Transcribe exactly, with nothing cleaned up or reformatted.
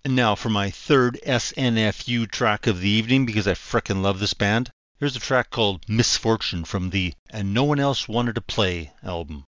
And now for my third S N F U track of the evening, because I frickin' love this band. Here's a track called Misfortune from the And No One Else Wanted to Play album.